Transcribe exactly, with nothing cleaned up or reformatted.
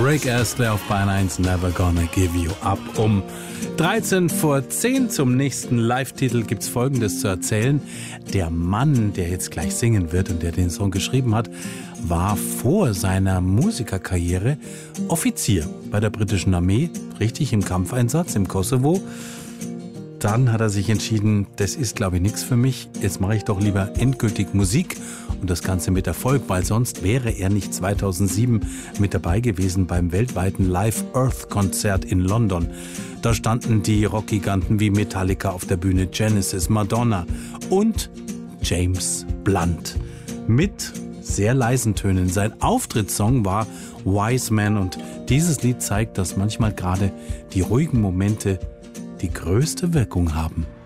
Rick Astley auf Bayern eins, Never Gonna Give You Up. Um dreizehn vor zehn zum nächsten Live-Titel gibt's Folgendes zu erzählen. Der Mann, der jetzt gleich singen wird und der den Song geschrieben hat, war vor seiner Musikerkarriere Offizier bei der britischen Armee, richtig im Kampfeinsatz im Kosovo. Dann hat er sich entschieden, das ist, glaube ich, nichts für mich. Jetzt mache ich doch lieber endgültig Musik und das Ganze mit Erfolg, weil sonst wäre er nicht zweitausendsieben mit dabei gewesen beim weltweiten Live Earth Konzert in London. Da standen die Rockgiganten wie Metallica auf der Bühne, Genesis, Madonna und James Blunt mit sehr leisen Tönen. Sein Auftrittssong war Wise Man und dieses Lied zeigt, dass manchmal gerade die ruhigen Momente die größte Wirkung haben.